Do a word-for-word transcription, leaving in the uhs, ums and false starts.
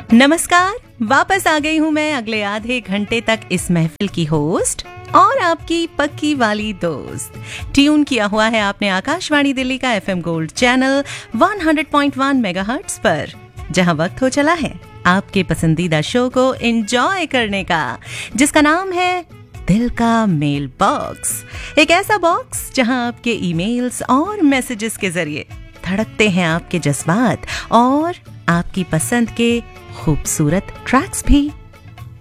नमस्कार, वापस आ गई हूँ मैं अगले आधे घंटे तक इस महफिल की होस्ट और आपकी पक्की वाली दोस्त। ट्यून किया हुआ है आपने आकाशवाणी दिल्ली का एफएम गोल्ड चैनल सौ पॉइंट एक मेगाहर्ट्ज पर, जहां वक्त हो चला है आपके पसंदीदा शो को एंजॉय करने का, जिसका नाम है दिल का मेल बॉक्स। एक ऐसा बॉक्स जहां आपके ईमेल्स और मैसेजेस के जरिए धड़कते हैं आपके जज्बात और आपकी पसंद के खूबसूरत ट्रैक्स भी।